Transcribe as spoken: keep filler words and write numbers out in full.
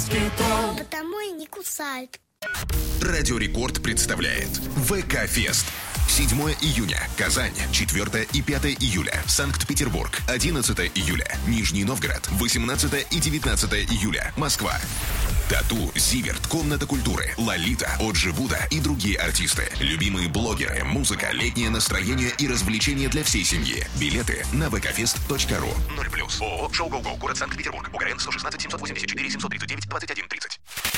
питон. Потому и не кусают. Радио Рекорд представляет ВК-фест. седьмое июня. Казань. четвёртое и пятое июля. Санкт-Петербург. одиннадцатое июля. Нижний Новгород. восемнадцатое и девятнадцатое июля. Москва. Тату, Зиверт, Комната культуры, Лолита, Оджи Буда и другие артисты. Любимые блогеры, музыка, летнее настроение и развлечения для всей семьи. Билеты на вэ ка фест точка ру. ноль плюс. ООО «Шоу Гоу Гоу». Город Санкт-Петербург. Бугарен сто шестнадцать семьсот восемьдесят четыре семьсот тридцать девять двадцать один тридцать.